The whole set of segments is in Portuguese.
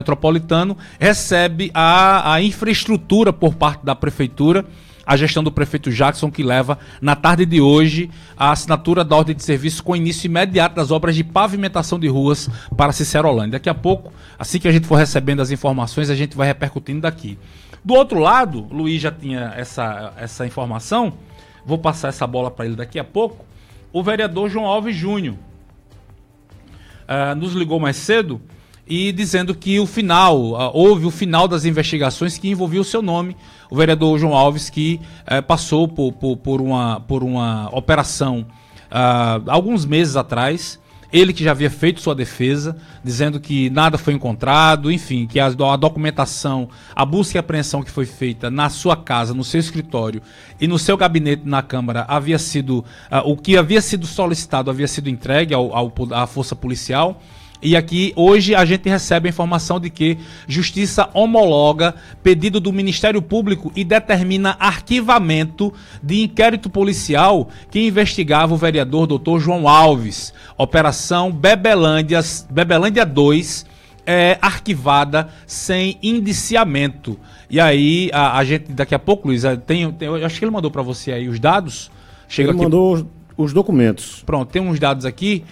metropolitano recebe a infraestrutura por parte da prefeitura, a gestão do prefeito Jackson, que leva na tarde de hoje a assinatura da ordem de serviço com início imediato das obras de pavimentação de ruas para Cicerolândia. Daqui a pouco, assim que a gente for recebendo as informações, a gente vai repercutindo daqui. Do outro lado, o Luiz já tinha essa informação, vou passar essa bola para ele daqui a pouco. O vereador João Alves Júnior nos ligou mais cedo e dizendo que houve o final das investigações que envolvia o seu nome. O vereador João Alves, que passou por uma operação alguns meses atrás, ele que já havia feito sua defesa, dizendo que nada foi encontrado, enfim, que a documentação, a busca e apreensão que foi feita na sua casa, no seu escritório e no seu gabinete na Câmara, havia sido, o que havia sido solicitado havia sido entregue à Força Policial. E aqui, hoje, a gente recebe a informação de que Justiça homologa pedido do Ministério Público e determina arquivamento de inquérito policial que investigava o vereador Dr. João Alves. Operação Bebelândia 2 é arquivada sem indiciamento. E aí, a gente, daqui a pouco, Luiz, eu acho que ele mandou para você aí os dados. Ele mandou os documentos. Pronto, tem uns dados aqui.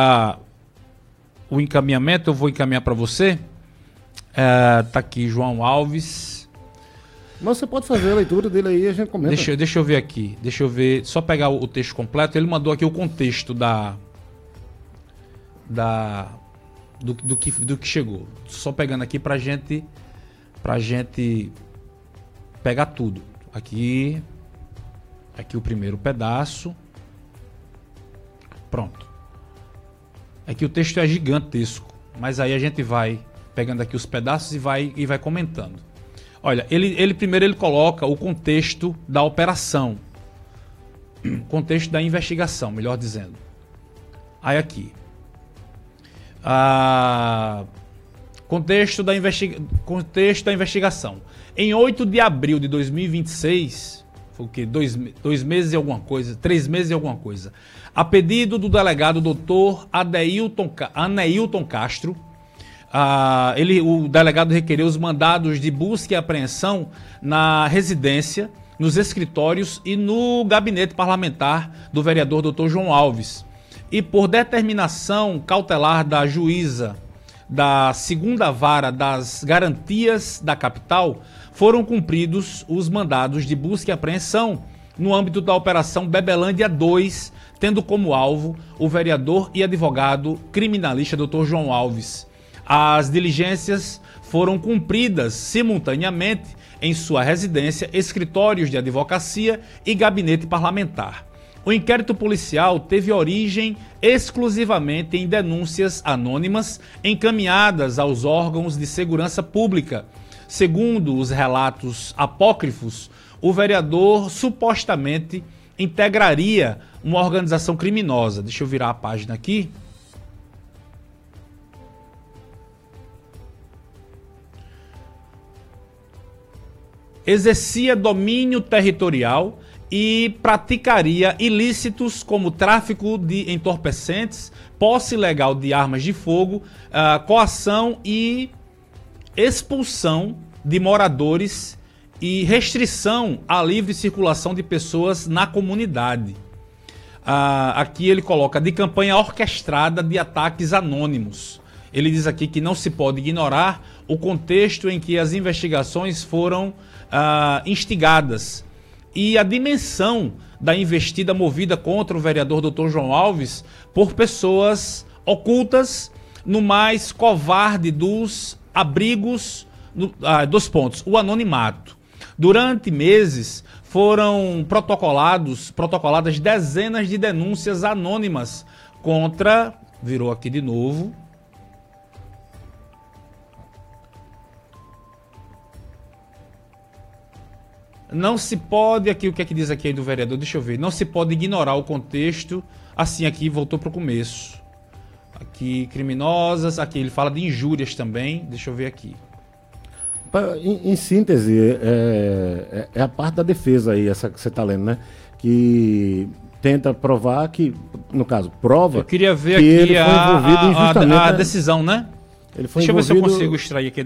O encaminhamento, eu vou encaminhar para você. Tá aqui, João Alves. Mas você pode fazer a leitura dele aí e a gente comenta. Deixa eu ver aqui. Deixa eu ver, só pegar o texto completo. Ele mandou aqui o contexto do que chegou. Só pegando aqui pra gente pegar tudo. Aqui o primeiro pedaço. Pronto. É que o texto é gigantesco, mas aí a gente vai pegando aqui os pedaços e vai comentando. Olha, ele primeiro coloca o contexto da operação, contexto da investigação, melhor dizendo. Aí aqui, contexto da investigação. Em 8 de abril de 2026, foi o quê? 2 meses e alguma coisa, 3 meses e alguma coisa. A pedido do delegado Dr. Aneilton Castro, o delegado requereu os mandados de busca e apreensão na residência, nos escritórios e no gabinete parlamentar do vereador Dr. João Alves. E por determinação cautelar da juíza da 2ª Vara das Garantias da Capital, foram cumpridos os mandados de busca e apreensão no âmbito da Operação Bebelândia 2, tendo como alvo o vereador e advogado criminalista Dr. João Alves. As diligências foram cumpridas simultaneamente em sua residência, escritórios de advocacia e gabinete parlamentar. O inquérito policial teve origem exclusivamente em denúncias anônimas encaminhadas aos órgãos de segurança pública. Segundo os relatos apócrifos, o vereador supostamente integraria uma organização criminosa. Deixa eu virar a página aqui. Exercia domínio territorial e praticaria ilícitos como tráfico de entorpecentes, posse ilegal de armas de fogo, coação e expulsão de moradores e restrição à livre circulação de pessoas na comunidade. Aqui ele coloca de campanha orquestrada de ataques anônimos. Ele diz aqui que não se pode ignorar o contexto em que as investigações foram instigadas e a dimensão da investida movida contra o vereador Dr. João Alves por pessoas ocultas no mais covarde dos abrigos dos pontos, o anonimato. Durante meses foram protocoladas dezenas de denúncias anônimas contra, virou aqui de novo, não se pode, aqui o que é que diz aqui aí do vereador, deixa eu ver, não se pode ignorar o contexto, assim aqui voltou para o começo, aqui criminosas, aqui ele fala de injúrias também, deixa eu ver aqui. Em síntese, é a parte da defesa aí, essa que você está lendo, né? Que tenta provar que, no caso, prova. Eu queria ver que aqui ele foi envolvido injustamente, a decisão, né? Ele foi Deixa eu ver se eu envolvido- consigo extrair aqui